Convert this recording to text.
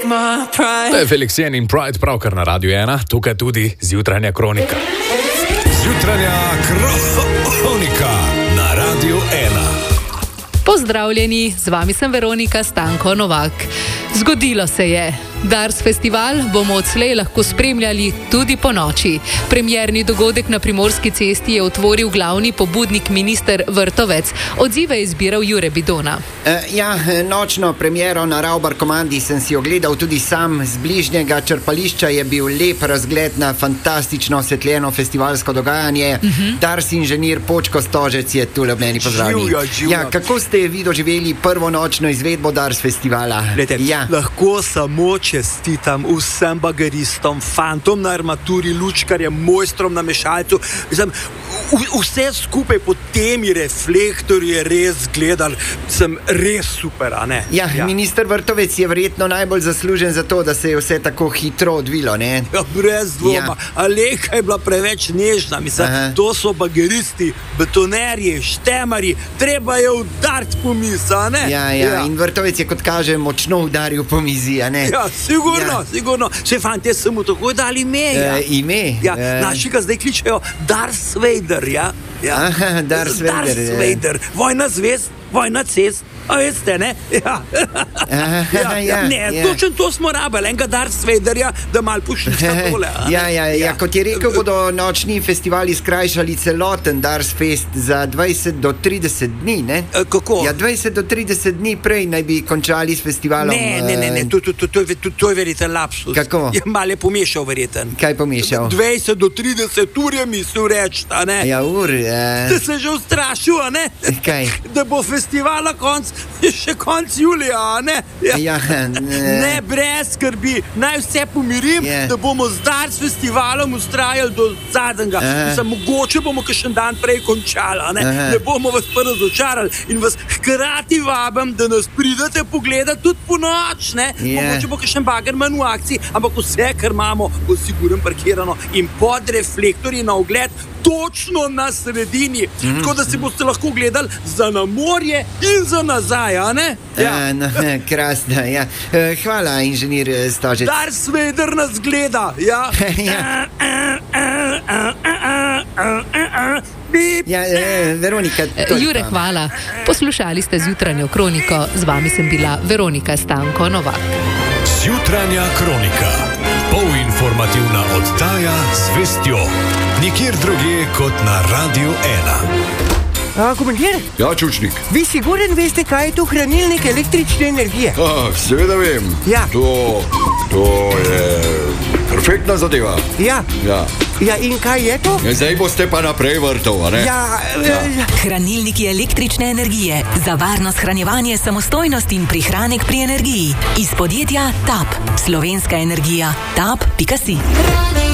To je Felix Jen in Pride pravkar na Radiu 1, tukaj tudi Zjutranja kronika. Zjutranja kronika na Radiu 1. Pozdravljeni, z vami sem Veronika Stanko Novak. Zgodilo se je. Dars festival bomo odslej lahko spremljali tudi po noči. Premierni dogodek na Primorski cesti je otvoril glavni pobudnik minister Vrtovec. Odzive je zbiral Jure Bidona. Nočno premiero na Ravbar komandi sem si ogledal tudi sam. Z bližnjega črpališča je bil lep razgled na fantastično osvetljeno festivalsko dogajanje. Dars inženir Počko Stožec je tu meni pozdravljen. Kako ste vi doživeli prvo nočno izvedbo Dars festivala? Lahko samo čestitam vsem bageristom, fantom na armaturi, lučkarjem, mojstrom na mešalcu. Vse skupaj pod temi reflektorji je res gledal, sem res super, a ne? Minister Vrtovec je verjetno najbolj zaslužen za to, da se je vse tako hitro odvilo, ne? Brez dvoma. Aleka je bila preveč nežna, to so bageristi, betonerji, štemarji, treba je udariti po mizi, a ne? In Vrtovec je, kot kaže, močno udaril po mizi, a ne? Sigurno. Še fantje so mu tako dali ime. Ime? Naši ga zdaj kličejo Darth Vader, Darth Vader. Vojna zvezd, vojna cest. A veste, ne? Točno to smo rabili, enega Darth Vaderja, da malo pušnica tole. Kot je rekel, bodo nočni festivali skrajšali celoten Dars Fest za 20 do 30 dni, ne? Kako? 20 do 30 dni prej naj bi končali s festivalom. Ne, to je verjeten lapsus. Kako? Malo je pomešal verjeten. Kaj pomešal? 20 do 30 ur je mislil reči, a ne? Da se že ustrašil, a ne? Kaj? Da bo festivala še konc julija, ne? Ne, brez skrbi, naj vse pomirim, da bomo z Dars festivalom ustrajali do zadnjega. Mogoče bomo kakšen dan prej končali, ne bomo vas pa razočarali in vas hkrati vabim, da nas pridete pogledati tudi po noč, ne? Mogoče bo kakšen bagerman v akciji, ampak vse, kar imamo, bo sigurno parkirano in pod reflektorji na ogled točno na sredini, tako da si boste lahko gledali za na morje in za nazaj, a ne? Krasno, hvala, inženir Stožec. Darth Vader nas gleda, Veronika. Jure, hvala. Poslušali ste Zjutranjo kroniko, z vami sem bila Veronika Stanko Novak. Zjutranja kronika. Polinformativna oddaja z vestjo. Nikjer drugje kot na Radiu 1. Komandir? Ja, Čučnik. Vi siguren veste, kaj je to hranilnik električne energije? Seveda vem. To je perfektna zadeva. In kaj je to? Zdaj boste pa naprej vrtov, a ne? Hranilniki električne energije. Za varno shranjevanje, samostojnost in prihranek pri energiji. Iz podjetja TAP. Slovenska energija. TAP.si